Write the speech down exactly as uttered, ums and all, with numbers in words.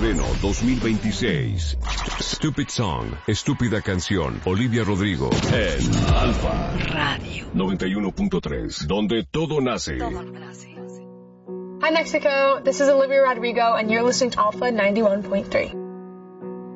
estreno dos mil veintiséis. Stupid Song, estúpida canción. Olivia Rodrigo en Alfa Radio noventa y uno punto tres, donde todo nace. Hi Mexico, this is Olivia Rodrigo and you're listening to Alpha ninety-one point three.